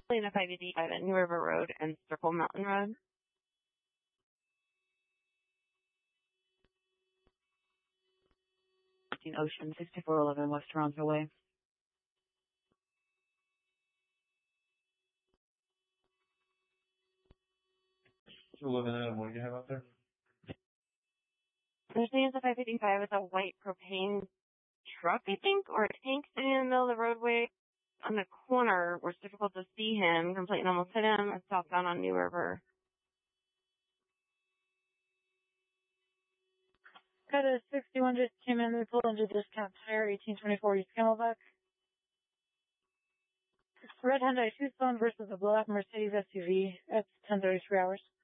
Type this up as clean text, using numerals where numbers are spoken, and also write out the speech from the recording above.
Lane of 585 at New River Road and Circle Mountain Road. Ocean, 6411 West Toronto Way. So looking at it, what do you have out there? There's a 585 with a white propane truck, I think, or a tank sitting in the middle of the roadway on the corner where it's difficult to see him. Completely almost hit him. It's southbound on New River. Got a 61 just came in. They pulled into Discount Tire, 1824 East Camelback. Red Hyundai Tucson versus a black Mercedes SUV at 10:33 hours.